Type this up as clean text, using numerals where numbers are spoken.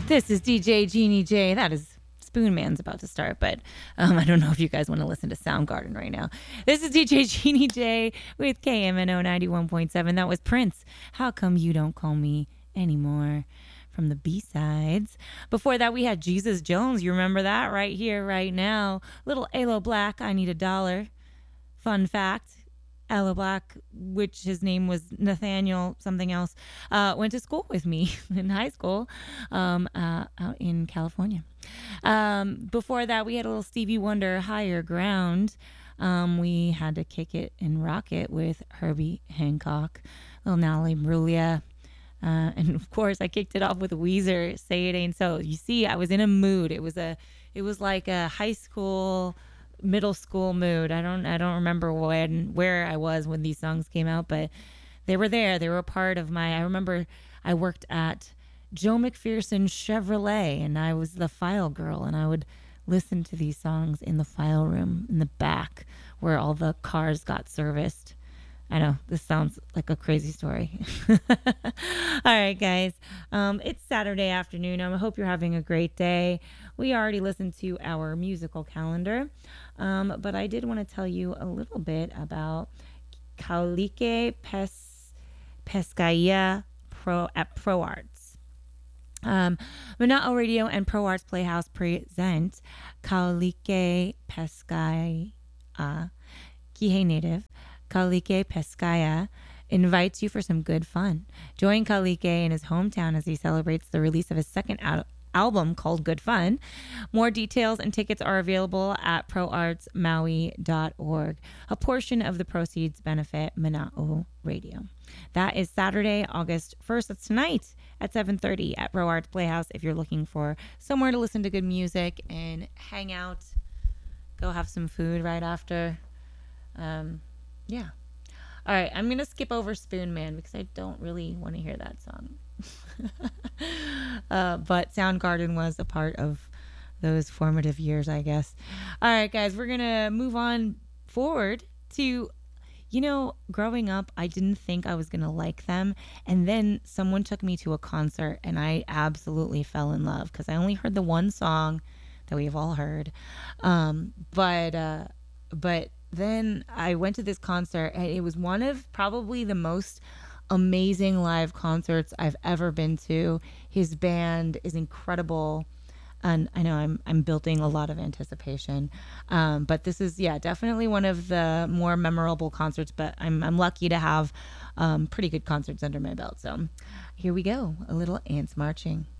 This is DJ Jeannie J. That is Spoon Man's about to start, but I don't know if you guys want to listen to Soundgarden right now. This is DJ Jeannie J with KMNO 91.7. That was Prince. How Come You Don't Call Me Anymore from the B-sides. Before that, we had Jesus Jones. You remember that? Right here, right now. Little Aloe Black, I Need a Dollar. Fun fact. Aloe Black, which his name was Nathaniel something else, went to school with me in high school out in California. Before that, we had a little Stevie Wonder, Higher Ground. We had to kick it and rock it with Herbie Hancock, little Natalie Imbruglia. And of course, I kicked it off with Weezer, Say It Ain't So. You see, I was in a mood. It was like a high school, middle school mood. I don't remember where I was when these songs came out, but they were there. They were a part of I remember I worked at Joe McPherson Chevrolet, and I was the file girl, and I would listen to these songs in the file room in the back where all the cars got serviced. I know this sounds like a crazy story. All right, guys. It's Saturday afternoon. I hope you're having a great day. We already listened to our musical calendar, but I did want to tell you a little bit about Kaulike Pescaia at Pro Arts. Mana'o Radio and Pro Arts Playhouse present Kaulike Pescaia, Kihei Native. Kaulike Pescaia invites you for some good fun. Join Kaulike in his hometown as he celebrates the release of his second album called Good Fun. More details and tickets are available at proartsmaui.org. A portion of the proceeds benefit Mana'o Radio. That is Saturday, August 1st. That's tonight at 7:30 at Pro Arts Playhouse. If you're looking for somewhere to listen to good music and hang out, go have some food right after. Yeah. All right, I'm going to skip over Spoon Man because I don't really want to hear that song. But Soundgarden was a part of those formative years, I guess. All right, guys, we're going to move on forward to, growing up, I didn't think I was going to like them. And then someone took me to a concert, and I absolutely fell in love because I only heard the one song that we've all heard. But then I went to this concert, and it was one of probably the most amazing live concerts I've ever been to. His band is incredible, and I know I'm building a lot of anticipation. But this is, definitely one of the more memorable concerts, but I'm lucky to have pretty good concerts under my belt. So here we go, a little Ants Marching.